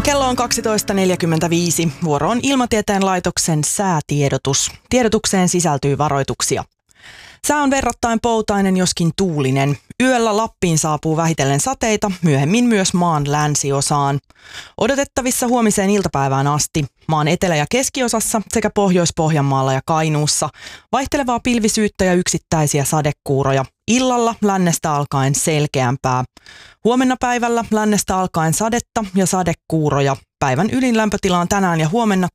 Kello on 12.45. Vuoro on Ilmatieteen laitoksen säätiedotus. Tiedotukseen sisältyy varoituksia. Sää on verrattain poutainen, joskin tuulinen. Yöllä Lappiin saapuu vähitellen sateita, myöhemmin myös maan länsiosaan. Odotettavissa huomiseen iltapäivään asti. Maan etelä- ja keskiosassa sekä Pohjois-Pohjanmaalla ja Kainuussa vaihtelevaa pilvisyyttä ja yksittäisiä sadekuuroja. Illalla lännestä alkaen selkeämpää. Huomenna päivällä lännestä alkaen sadetta ja sadekuuroja. Päivän ylin lämpötila on tänään ja huomenna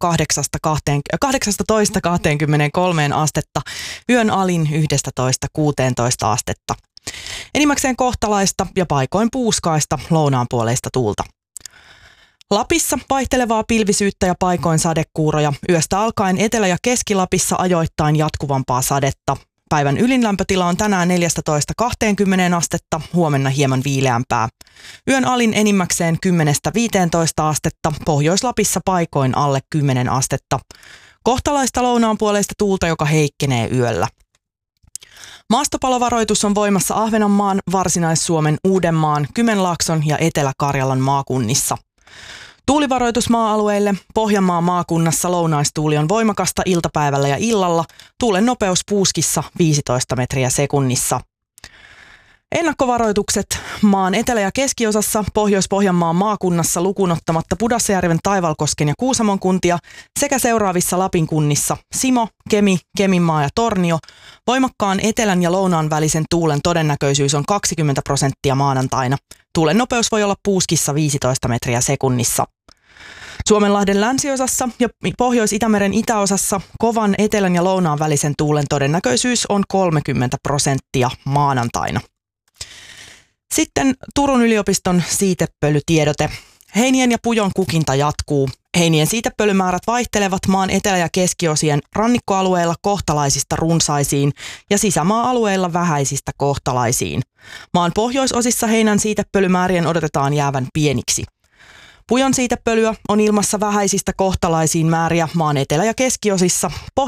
18-23 astetta, yön alin 11-16 astetta. Enimmäkseen kohtalaista ja paikoin puuskaista lounaanpuoleista tuulta. Lapissa vaihtelevaa pilvisyyttä ja paikoin sadekuuroja. Yöstä alkaen Etelä- ja Keski-Lapissa ajoittain jatkuvampaa sadetta. Päivän ylin lämpötila on tänään 14-20 astetta, huomenna hieman viileämpää. Yön alin enimmäkseen 10-15 astetta, Pohjois-Lapissa paikoin alle 10 astetta. Kohtalaista lounaanpuoleista tuulta, joka heikkenee yöllä. Maastopalovaroitus on voimassa Ahvenanmaan, Varsinais-Suomen, Uudenmaan, Kymenlaakson ja Etelä-Karjalan maakunnissa. Tuulivaroitus maa-alueille. Pohjanmaan maakunnassa lounaistuuli on voimakasta iltapäivällä ja illalla. Tuulen nopeus puuskissa 15 metriä sekunnissa. Ennakkovaroitukset maan etelä- ja keskiosassa, Pohjois-Pohjanmaan maakunnassa lukuun ottamatta Pudasjärven, Taivalkosken ja Kuusamon kuntia sekä seuraavissa Lapin kunnissa Simo, Kemi, Keminmaa ja Tornio. Voimakkaan etelän ja lounaan välisen tuulen todennäköisyys on 20% maanantaina. Tuulen nopeus voi olla puuskissa 15 metriä sekunnissa. Suomenlahden länsiosassa ja Pohjois-Itämeren itäosassa kovan etelän ja lounaan välisen tuulen todennäköisyys on 30% maanantaina. Sitten Turun yliopiston siitepölytiedote. Heinien ja pujon kukinta jatkuu. Heinien siitepölymäärät vaihtelevat maan etelä- ja keskiosien rannikkoalueilla kohtalaisista runsaisiin ja sisämaa-alueilla vähäisistä kohtalaisiin. Maan pohjoisosissa heinän siitepölymäärien odotetaan jäävän pieniksi. Pujon siitepölyä on ilmassa vähäisistä kohtalaisiin määriä maan etelä- ja keskiosissa,